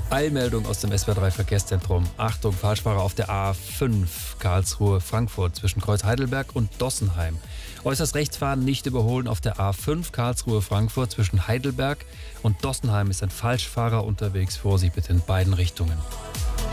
Eilmeldung aus dem SWR3 Verkehrszentrum. Achtung, Falschfahrer auf der A5 Karlsruhe-Frankfurt zwischen Kreuz Heidelberg und Dossenheim. Äußerst rechts fahren, nicht überholen auf der A5 Karlsruhe-Frankfurt zwischen Heidelberg und Dossenheim ist ein Falschfahrer unterwegs. Vorsicht bitte in beiden Richtungen.